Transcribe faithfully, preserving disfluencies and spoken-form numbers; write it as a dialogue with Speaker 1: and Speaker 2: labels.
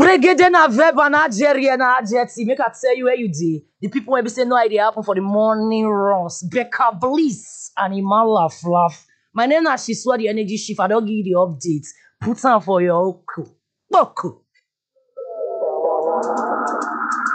Speaker 1: Reggae na verb and Algeria na adjective. Make I tell you where you did. The people will be saying no idea happen for the morning runs. Becca Bliss and Iman laugh laugh. My name is Shiswa the energy shift. I don't give you the updates. Put on for your oku. Boku.